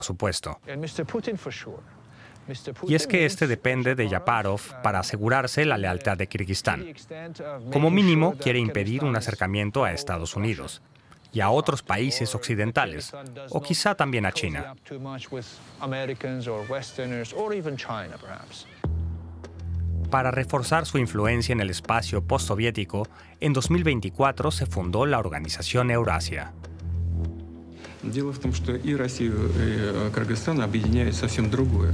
supuesto. Y es que este depende de Yaparov para asegurarse la lealtad de Kirguistán. Como mínimo, quiere impedir un acercamiento a Estados Unidos y a otros países occidentales, o quizá también a China. Para reforzar su influencia en el espacio postsoviético, en 2024 se fundó la organización Eurasia. Дело в том, что и Россию, и Кыргызстан объединяет совсем другое.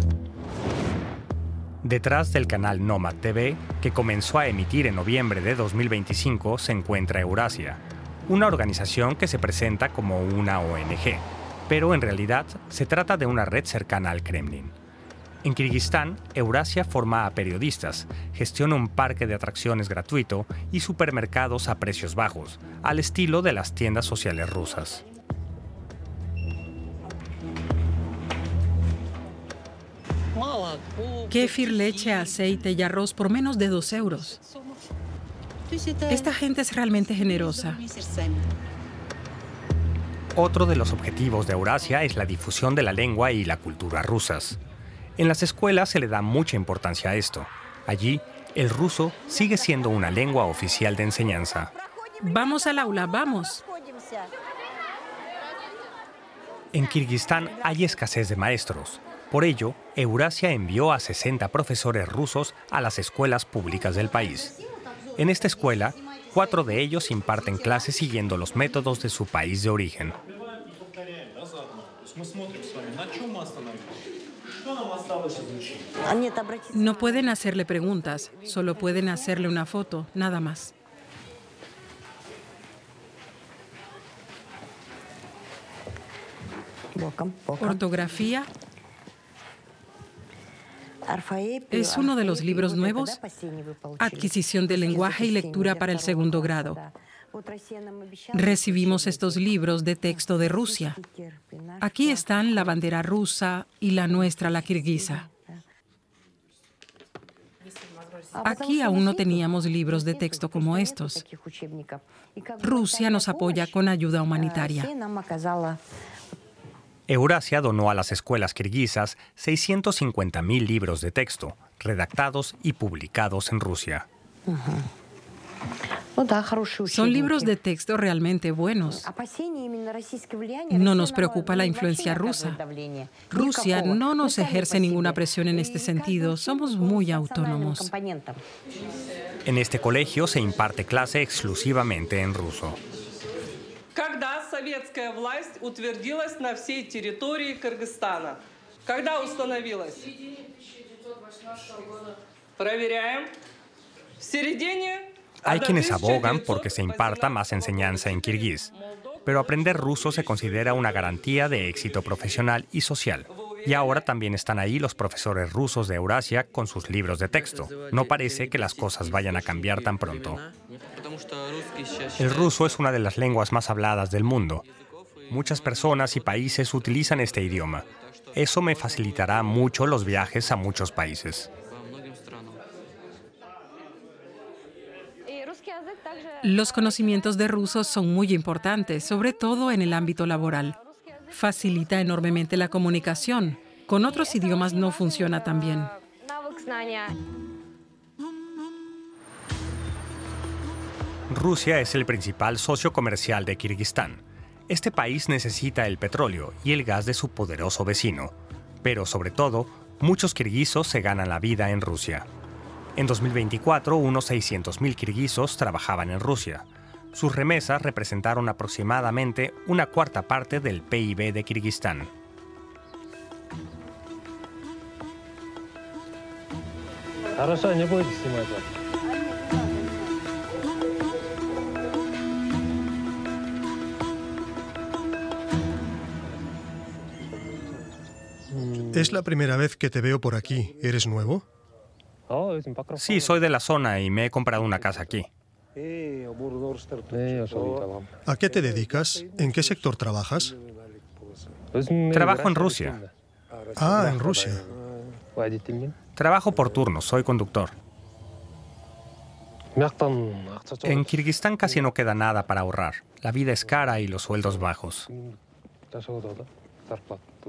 Detrás del canal Nomad TV, que comenzó a emitir en noviembre de 2025, se encuentra Eurasia, una organización que se presenta como una ONG, pero en realidad se trata de una red cercana al Kremlin. En Kirguistán, Eurasia forma a periodistas, gestiona un parque de atracciones gratuito y supermercados a precios bajos, al estilo de las tiendas sociales rusas. Kéfir, leche, aceite y arroz por menos de 2 euros. Esta gente es realmente generosa. Otro de los objetivos de Eurasia es la difusión de la lengua y la cultura rusas. En las escuelas se le da mucha importancia a esto. Allí, el ruso sigue siendo una lengua oficial de enseñanza. Vamos al aula, vamos. En Kirguistán hay escasez de maestros. Por ello, Eurasia envió a 60 profesores rusos a las escuelas públicas del país. En esta escuela, 4 de ellos imparten clases siguiendo los métodos de su país de origen. No pueden hacerle preguntas, solo pueden hacerle una foto, nada más. Ortografía. Es uno de los libros nuevos. Adquisición del lenguaje y lectura para el 2º grado. Recibimos estos libros de texto de Rusia. Aquí están la bandera rusa y la nuestra, la kirguisa. Aquí aún no teníamos libros de texto como estos. Rusia nos apoya con ayuda humanitaria. Eurasia donó a las escuelas kirguisas 650.000 libros de texto, redactados y publicados en Rusia. Son libros de texto realmente buenos. No nos preocupa la influencia rusa. Rusia no nos ejerce ninguna presión en este sentido. Somos muy autónomos. En este colegio se imparte clase exclusivamente en ruso. Когда советская власть утвердилась на всей территории Кыргызстана? Когда установилась? Проверяем. В середине. Hay quienes abogan porque se imparta más enseñanza en kirguís, pero aprender ruso se considera una garantía de éxito profesional y social. Y ahora también están ahí los profesores rusos de Eurasia con sus libros de texto. No parece que las cosas vayan a cambiar tan pronto. El ruso es una de las lenguas más habladas del mundo. Muchas personas y países utilizan este idioma. Eso me facilitará mucho los viajes a muchos países. Los conocimientos de ruso son muy importantes, sobre todo en el ámbito laboral. Facilita enormemente la comunicación. Con otros idiomas no funciona tan bien. Rusia es el principal socio comercial de Kirguistán. Este país necesita el petróleo y el gas de su poderoso vecino. Pero sobre todo, muchos kirguisos se ganan la vida en Rusia. En 2024, unos 600.000 kirguisos trabajaban en Rusia. Sus remesas representaron aproximadamente una cuarta parte del PIB de Kirguistán. Es la primera vez que te veo por aquí. ¿Eres nuevo? Sí, soy de la zona y me he comprado una casa aquí. ¿A qué te dedicas? ¿En qué sector trabajas? Trabajo en Rusia. Ah, en Rusia. Trabajo por turnos, soy conductor. En Kirguistán casi no queda nada para ahorrar. La vida es cara y los sueldos bajos.